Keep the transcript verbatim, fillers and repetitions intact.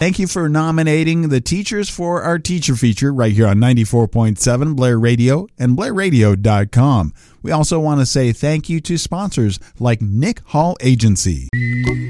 Thank you for nominating the teachers for our teacher feature right here on ninety-four point seven Blair Radio and blair radio dot com. We also want to say thank you to sponsors like Nick Hall Agency.